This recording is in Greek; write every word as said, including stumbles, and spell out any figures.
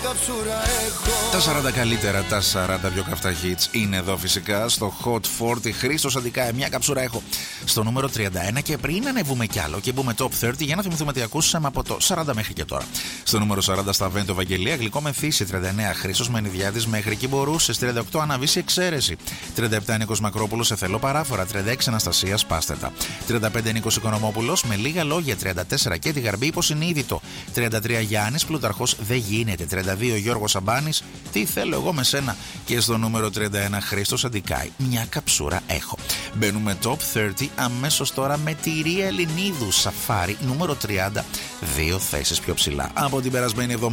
καψούρα έχω. Τα σαράντα καλύτερα, τα σαράντα πιο καυτά hits είναι εδώ φυσικά στο Hot σαράντα. Χρήστος Αντικάε, μια καψούρα έχω στο νούμερο τριάντα ένα. Και πριν ανεβούμε κι άλλο και μπούμε top τριάντα, για να θυμηθούμε τι ακούσαμε από το σαράντα μέχρι και τώρα. Στο νούμερο σαράντα στα Βέντο Ευαγγελία, γλυκό μεθύσι. τριάντα εννέα Χρήστος Μενιδιάδης, μέχρι εκεί μπορούσες. τριάντα οκτώ Αναβίση Εξαίρεση. τριάντα επτά Νίκος Μακρόπουλος, σε θέλω παράφορα. τριάντα έξι Αναστασία Σπάστετα. τριάντα πέντε Νίκος Οικονομόπουλος, με λίγα λόγια. τριάντα τέσσερα και τη Γαρμπή υποσυνείδητο. τριάντα τρία Γιάννης Πλουταρχός, δεν γίνεται. τριάντα δύο Γιώργος Σαμπάνης, τι θέλω εγώ με σένα. Και στο νούμερο τριάντα ένα Χρήστος Αντικάη, μια καψούρα έχω. Μπαίνουμε top τριάντα αμέσως τώρα με τη Ρία Ελληνίδου, Σαφάρι νούμερο τριάντα, δύο θέσεις πιο ψηλά από την περασμένη εβδομάδα.